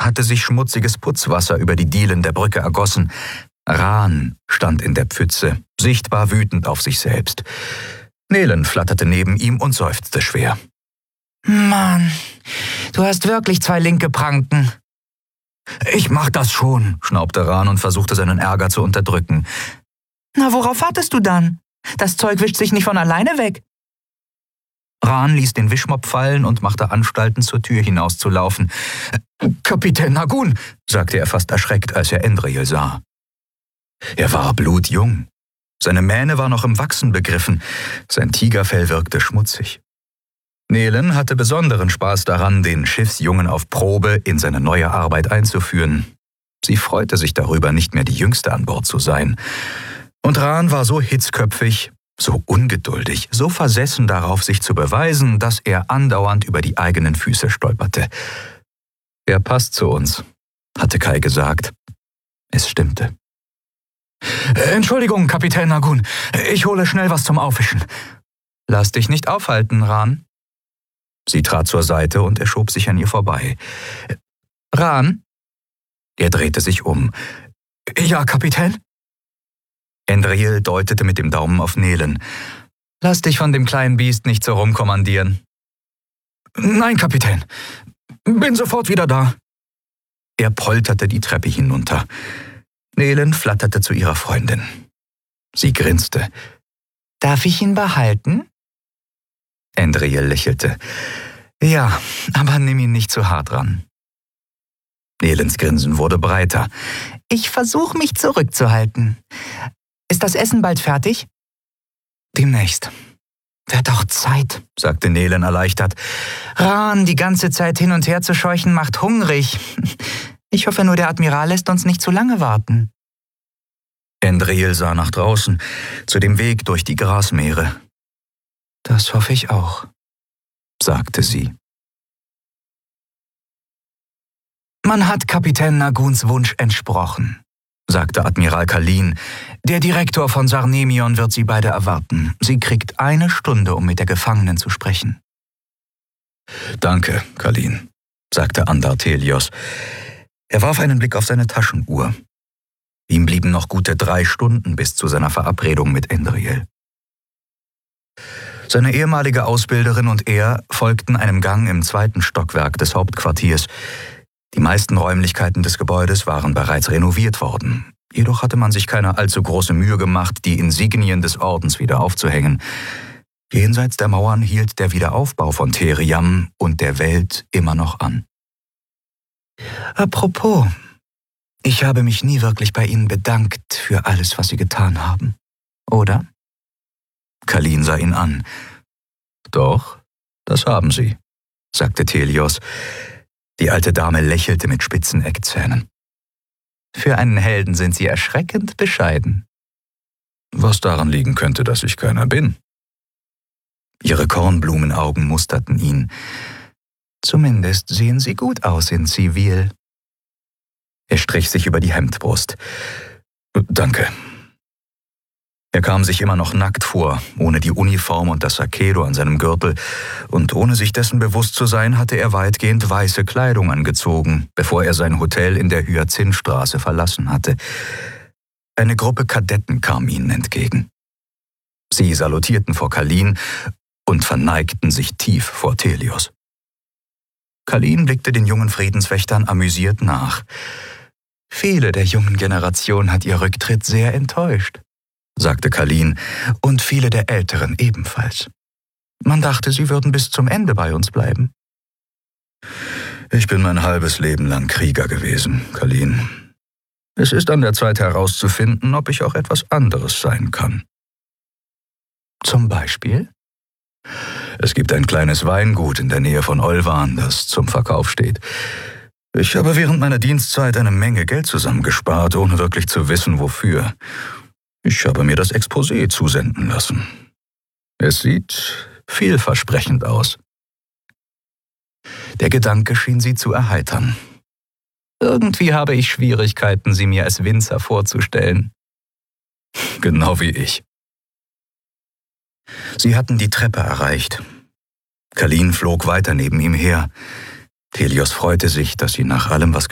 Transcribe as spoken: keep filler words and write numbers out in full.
hatte sich schmutziges Putzwasser über die Dielen der Brücke ergossen. Ran stand in der Pfütze, sichtbar wütend auf sich selbst. Nelen flatterte neben ihm und seufzte schwer. »Mann, du hast wirklich zwei linke Pranken.« »Ich mach das schon«, schnaubte Ran und versuchte seinen Ärger zu unterdrücken. »Na, worauf wartest du dann? Das Zeug wischt sich nicht von alleine weg.« Ran ließ den Wischmopp fallen und machte Anstalten, zur Tür hinauszulaufen. »Kapitän Nagun«, sagte er fast erschreckt, als er Endriel sah. Er war blutjung. Seine Mähne war noch im Wachsen begriffen. Sein Tigerfell wirkte schmutzig. Nelen hatte besonderen Spaß daran, den Schiffsjungen auf Probe in seine neue Arbeit einzuführen. Sie freute sich darüber, nicht mehr die Jüngste an Bord zu sein. Und Ran war so hitzköpfig, so ungeduldig, so versessen darauf, sich zu beweisen, dass er andauernd über die eigenen Füße stolperte. »Er passt zu uns«, hatte Kai gesagt. Es stimmte. »Entschuldigung, Kapitän Nagun, ich hole schnell was zum Aufwischen.« »Lass dich nicht aufhalten, Ran.« Sie trat zur Seite und er schob sich an ihr vorbei. »Ran?« Er drehte sich um. »Ja, Kapitän?« Endriel deutete mit dem Daumen auf Nelen. »Lass dich von dem kleinen Biest nicht so rumkommandieren.« »Nein, Kapitän. Bin sofort wieder da.« Er polterte die Treppe hinunter. Nelen flatterte zu ihrer Freundin. Sie grinste. »Darf ich ihn behalten?« Endriel lächelte. »Ja, aber nimm ihn nicht zu hart ran.« Nelens Grinsen wurde breiter. »Ich versuche mich zurückzuhalten. Ist das Essen bald fertig?« »Demnächst.« »Wird auch Zeit«, sagte Nelen erleichtert. »Ran, die ganze Zeit hin und her zu scheuchen, macht hungrig. Ich hoffe nur, der Admiral lässt uns nicht zu lange warten.« Endriel sah nach draußen, zu dem Weg durch die Grasmeere. »Das hoffe ich auch«, sagte sie. »Man hat Kapitän Naguns Wunsch entsprochen«, sagte Admiral Kalin. »Der Direktor von Sarnemion wird Sie beide erwarten. Sie kriegt eine Stunde, um mit der Gefangenen zu sprechen.« »Danke, Kalin«, sagte Andartelios. Er warf einen Blick auf seine Taschenuhr. Ihm blieben noch gute drei Stunden bis zu seiner Verabredung mit Endriel. Seine ehemalige Ausbilderin und er folgten einem Gang im zweiten Stockwerk des Hauptquartiers. Die meisten Räumlichkeiten des Gebäudes waren bereits renoviert worden. Jedoch hatte man sich keine allzu große Mühe gemacht, die Insignien des Ordens wieder aufzuhängen. Jenseits der Mauern hielt der Wiederaufbau von Theriam und der Welt immer noch an. »Apropos, ich habe mich nie wirklich bei Ihnen bedankt für alles, was Sie getan haben, oder?« Kalin sah ihn an. »Doch, das haben Sie«, sagte Thelios. Die alte Dame lächelte mit spitzen Eckzähnen. »Für einen Helden sind Sie erschreckend bescheiden.« »Was daran liegen könnte, dass ich keiner bin?« Ihre Kornblumenaugen musterten ihn. »Zumindest sehen Sie gut aus in Zivil.« Er strich sich über die Hemdbrust. »Danke.« Er kam sich immer noch nackt vor, ohne die Uniform und das Sakedo an seinem Gürtel, und ohne sich dessen bewusst zu sein, hatte er weitgehend weiße Kleidung angezogen, bevor er sein Hotel in der Hyazinthstraße verlassen hatte. Eine Gruppe Kadetten kam ihnen entgegen. Sie salutierten vor Kalin und verneigten sich tief vor Thelios. Kalin blickte den jungen Friedenswächtern amüsiert nach. »Viele der jungen Generation hat ihr Rücktritt sehr enttäuscht«, sagte Kalin, »und viele der Älteren ebenfalls. Man dachte, sie würden bis zum Ende bei uns bleiben.« »Ich bin mein halbes Leben lang Krieger gewesen, Kalin. Es ist an der Zeit herauszufinden, ob ich auch etwas anderes sein kann.« »Zum Beispiel?« »Es gibt ein kleines Weingut in der Nähe von Olvan, das zum Verkauf steht. Ich habe während meiner Dienstzeit eine Menge Geld zusammengespart, ohne wirklich zu wissen, wofür. Ich habe mir das Exposé zusenden lassen. Es sieht vielversprechend aus.« Der Gedanke schien sie zu erheitern. »Irgendwie habe ich Schwierigkeiten, Sie mir als Winzer vorzustellen.« »Genau wie ich.« Sie hatten die Treppe erreicht. Kalin flog weiter neben ihm her. Thelios freute sich, dass sie nach allem, was